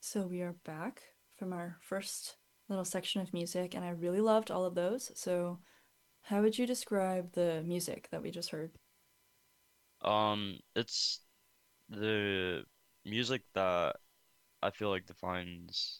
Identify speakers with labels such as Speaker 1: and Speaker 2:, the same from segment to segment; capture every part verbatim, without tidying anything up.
Speaker 1: So we are back from our first little section of music, and I really loved all of those. So, how would you describe the music that we just heard?
Speaker 2: Um, it's the music that I feel like defines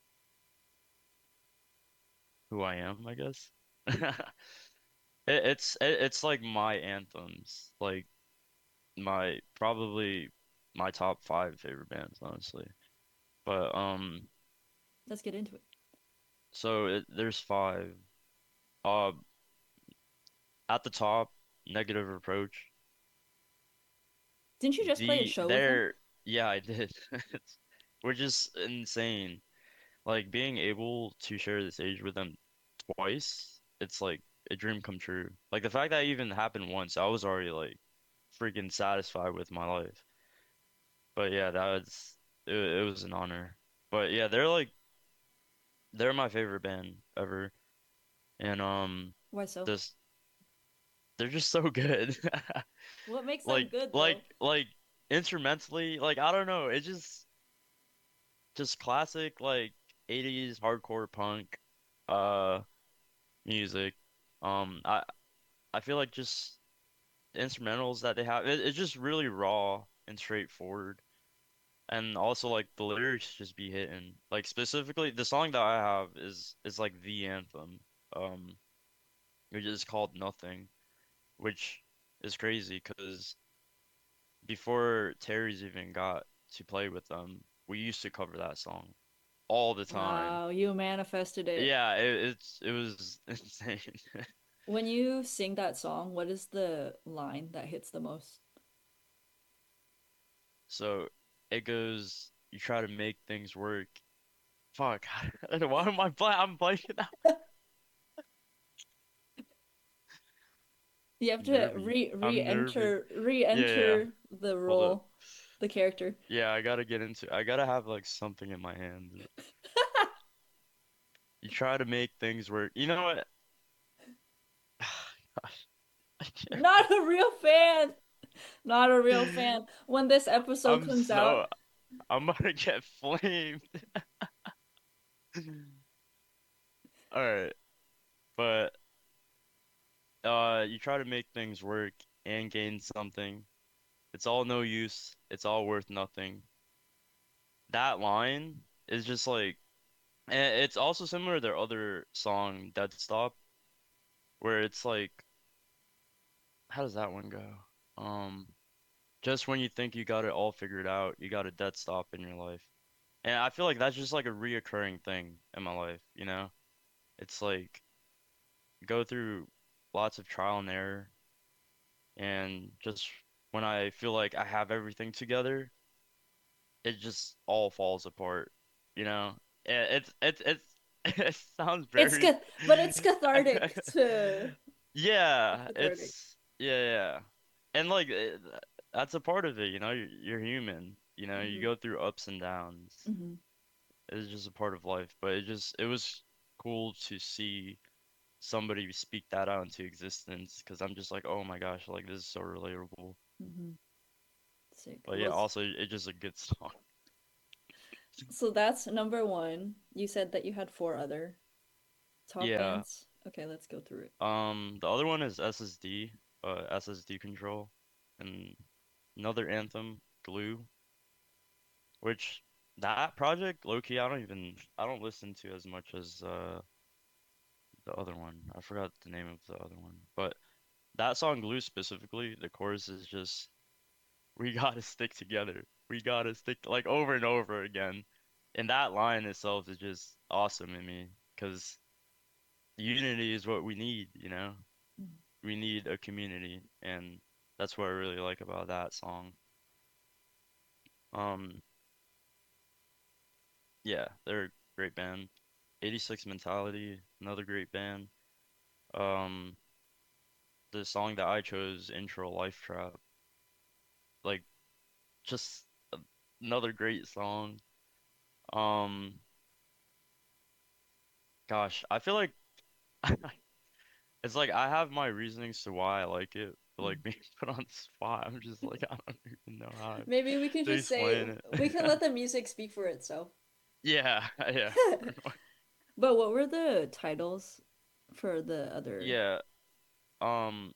Speaker 2: who I am, I guess. It, it's it, it's like my anthems, like my probably my top five favorite bands, honestly. But um,
Speaker 1: Let's get into it.
Speaker 2: so it, there's five. Uh, at the top, Negative Approach.
Speaker 1: Didn't you just play a
Speaker 2: The
Speaker 1: show with them?
Speaker 2: there, yeah, I did. It's, which is insane. Like being able to share the stage with them twice, it's like a dream come true. Like the fact that it even happened once, I was already like freaking satisfied with my life. But yeah, that was it, it was an honor. But yeah, they're like they're my favorite band ever. And um
Speaker 1: Why so?
Speaker 2: this they're just so good.
Speaker 1: What makes them
Speaker 2: Like
Speaker 1: good,
Speaker 2: like
Speaker 1: though?
Speaker 2: like instrumentally, like I don't know, it just just classic like eighties hardcore punk uh music. Um I I feel like just the instrumentals that they have, it, it's just really raw and straightforward. And also like the lyrics just be hitting. Like specifically the song that I have is is like the anthem. Um which is called Nothing, which is crazy because before Terry's even got to play with them, we used to cover that song all the time.
Speaker 1: Wow, you manifested it.
Speaker 2: Yeah, it, it's it was insane.
Speaker 1: When you sing that song, what is the line that hits the most?
Speaker 2: So it goes, you try to make things work. Fuck. Why am I blank? I'm blanking out.
Speaker 1: You have
Speaker 2: I'm
Speaker 1: to
Speaker 2: nervy.
Speaker 1: re
Speaker 2: I'm nervy.
Speaker 1: re-enter
Speaker 2: Yeah, yeah.
Speaker 1: re-enter the
Speaker 2: Hold up.
Speaker 1: role, the character.
Speaker 2: Yeah, I gotta get into. I gotta have like something in my hand. You try to make things work. You know what? Gosh, I can't.
Speaker 1: Not a real fan. Not a real fan. When this episode
Speaker 2: I'm
Speaker 1: comes out,
Speaker 2: so. I'm gonna get flamed. All right, but uh, you try to make things work and gain something. It's all no use. It's all worth nothing. That line is just like, and it's also similar to their other song, Dead Stop, where it's like, how does that one go? Um, just when you think you got it all figured out, you got a dead stop in your life. And I feel like that's just like a reoccurring thing in my life, you know? It's like go through lots of trial and error, and just when I feel like I have everything together, it just all falls apart, you know? It, it's it's it's it sounds
Speaker 1: it's
Speaker 2: very
Speaker 1: ca- but it's cathartic to
Speaker 2: yeah,
Speaker 1: cathartic.
Speaker 2: it's yeah, yeah. And like it, that's a part of it, you know, you're, you're human, you know, you
Speaker 1: Hmm.
Speaker 2: go through ups and downs.
Speaker 1: Hmm.
Speaker 2: It's just a part of life, but it just it was cool to see somebody speak that out into existence because I'm just like, oh my gosh, like this is so relatable.
Speaker 1: Hmm. Sick.
Speaker 2: But yeah,
Speaker 1: Well,
Speaker 2: also it's just a good song.
Speaker 1: so that's number one. You said that you had four other top
Speaker 2: Yeah.
Speaker 1: bands. Okay, let's go through it.
Speaker 2: Um, the other one is S S D, uh, S S D Control, and another anthem, Glue, which that project, low key, I don't even I don't listen to as much as uh the other one. I forgot the name of the other one, but that song Glue specifically, the chorus is just we gotta stick together. We gotta stick like over and over again. And that line itself is just awesome in me because unity is what we need, you know? We need a community, and that's what I really like about that song. Um, yeah, they're a great band. eighty-six Mentality, another great band. Um, the song that I chose, Intro Life Trap, like just a- another great song. Um, gosh, I feel like it's like I have my reasonings to why I like it, but like
Speaker 1: Mhm.
Speaker 2: being put on the spot, I'm just like I don't even know how
Speaker 1: Maybe we can
Speaker 2: to
Speaker 1: just say
Speaker 2: explain
Speaker 1: we
Speaker 2: it.
Speaker 1: can let the music speak for itself.
Speaker 2: Yeah, yeah.
Speaker 1: But what were the titles for the other?
Speaker 2: Yeah. Um,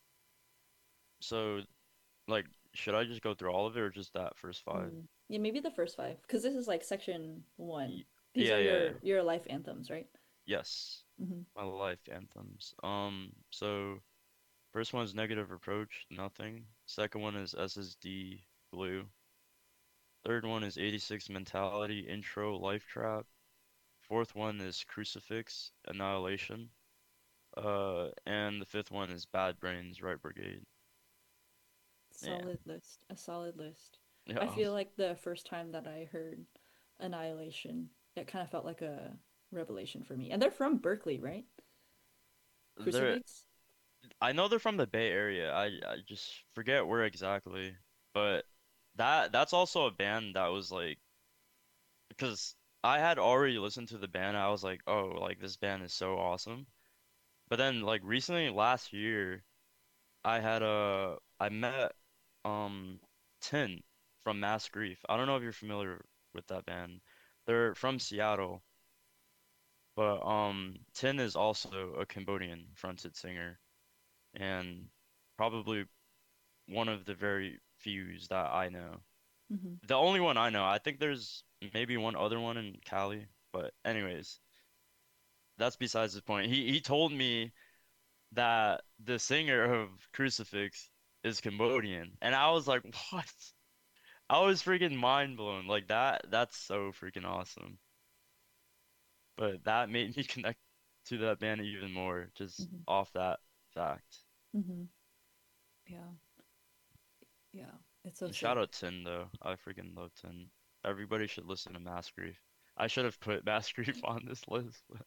Speaker 2: so like should I just go through all of it or just that first five?
Speaker 1: Mm. Yeah, maybe the first five, because this is like section one.
Speaker 2: Y-
Speaker 1: These
Speaker 2: Yeah,
Speaker 1: are
Speaker 2: yeah, yeah.
Speaker 1: your your life anthems, right?
Speaker 2: Yes.
Speaker 1: Hmm.
Speaker 2: My life anthems. Um, so first one is Negative Approach, Nothing. Second one is S S D, Glue. Third one is eighty-six Mentality, Intro, Life Trap. Fourth one is Crucifix, Annihilation. Uh, and the fifth one is Bad Brains, Right Brigade. Yeah.
Speaker 1: Solid list, a solid list. I
Speaker 2: Yeah.
Speaker 1: feel like the first time that I heard Annihilation, it kind of felt like a revelation for me. And they're from Berkeley, right?
Speaker 2: They're
Speaker 1: Crucifix?
Speaker 2: I know they're from the Bay Area. I I just forget where exactly. But that that's also a band that was like because I had already listened to the band. I was like, "Oh, like this band is so awesome." But then like recently last year, I had a I met um Tin from Mass Grief. I don't know if you're familiar with that band. They're from Seattle, but um Tin is also a Cambodian fronted singer and probably one of the very fews that I know.
Speaker 1: Hmm.
Speaker 2: The only one I know. I think there's maybe one other one in Cali, but anyways, that's besides the point. He he told me that the singer of Crucifix is Cambodian, and I was like, "What?" I was freaking mind blown. Like that that's so freaking awesome. But that made me connect to that band even more just
Speaker 1: Hmm.
Speaker 2: off that fact.
Speaker 1: Hmm. Yeah, yeah. It's so
Speaker 2: And shout
Speaker 1: sick.
Speaker 2: out Tin though. I freaking love Tin. Everybody should listen to Mass Grief. I should have put Mass Grief on this list, but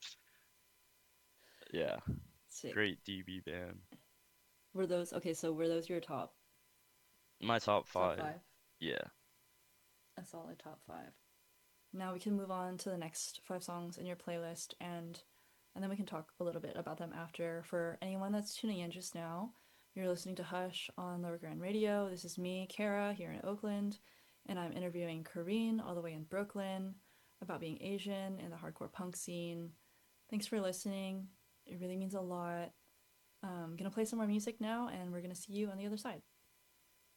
Speaker 2: yeah,
Speaker 1: Sick.
Speaker 2: great D B band.
Speaker 1: Were those okay, so were those your top
Speaker 2: My top
Speaker 1: top
Speaker 2: five.
Speaker 1: five?
Speaker 2: Yeah.
Speaker 1: A solid top five. Now we can move on to the next five songs in your playlist and and then we can talk a little bit about them after. For anyone that's tuning in just now, you're listening to Hush on Lower Grand Radio. This is me, Kara, here in Oakland, and I'm interviewing Kareen all the way in Brooklyn about being Asian in the hardcore punk scene. Thanks for listening. It really means a lot. I'm gonna play some more music now, and we're gonna see you on the other side.